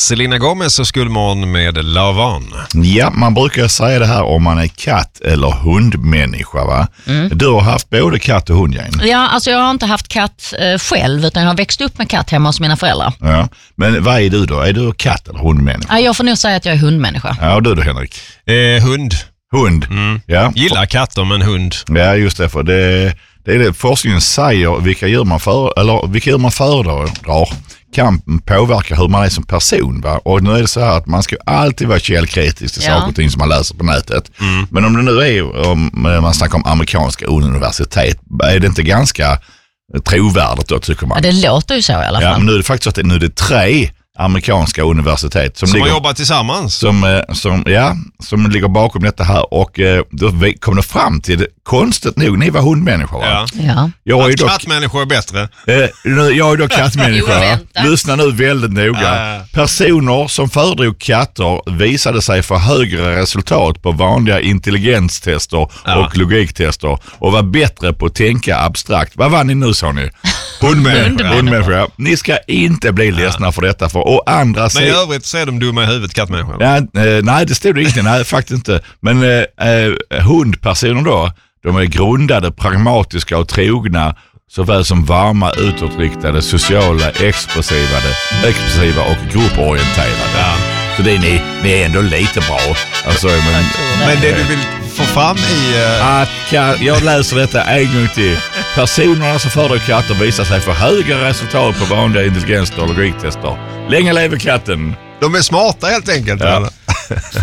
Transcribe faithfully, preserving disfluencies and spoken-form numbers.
Selena Gomez och Skullmorgon med Love On. Ja, man brukar säga det här om man är katt- eller hundmänniska, va? Mm. Du har haft både katt och hund, Jane. Ja, alltså jag har inte haft katt eh, själv, utan jag har växt upp med katt hemma hos mina föräldrar. Ja. Men vad är du då? Är du katt- eller hundmänniska? Ja, jag får nog säga att jag är hundmänniska. Ja, och du då, Henrik? Eh, hund. Hund? Mm. Ja. Gillar katter men hund. Ja, just det. För det, det är det forskningen säger, vilka djur man, för, eller, vilka djur man föredrar kan påverka hur man är som person. Va? Och nu är det så här att man ska alltid vara källkritisk till ja. saker och ting som man läser på nätet. Mm. Men om det nu är, om man snackar om amerikanska universitet, är det inte ganska trovärdigt då, tycker man? Ja, det låter ju så i alla fall. Ja, men nu är det faktiskt så att nu är det tre amerikanska universitet som, som ligger, har jobbat tillsammans. Som, som, ja, som ligger bakom detta här, och eh, då kom det fram till, konstigt nog, ni var hundmänniskor, va? Ja. Ja. Jag är att dock, kattmänniskor är bättre. Eh, jag är då kattmänniska. Lyssna nu väldigt noga. Äh. Personer som föredrog katter visade sig få högre resultat på vanliga intelligenstester ja. och logiktester och var bättre på att tänka abstrakt. Vad var ni nu, sa ni? Hundmänniska. Hundmänniska. Ni ska inte bli ledsna ja. för detta. För, och andra men i övrigt så är de dumma i huvudet, kattmänniskor. Ja, eh, nej, det stod det inte. Nej, faktiskt inte. Men eh, eh, hundpersoner då, de är grundade, pragmatiska och trogna, såväl som varma, utåtriktade, sociala, expressiva, expressiva och grupporienterade. Ja. Så det är ni, ni är ändå lite bra. Alltså, men, men det du vill få fram i... Uh... Att, jag läser detta en gång till. Personerna som föredrar katter visar sig få högre resultat på vanliga intelligens- och logiktester. Länge lever katten. De är smarta helt enkelt. Ja.